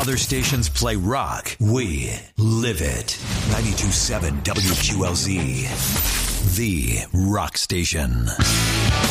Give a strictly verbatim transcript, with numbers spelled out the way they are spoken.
other stations play rock, we live it. ninety-two point seven W Q L Z, the rock station.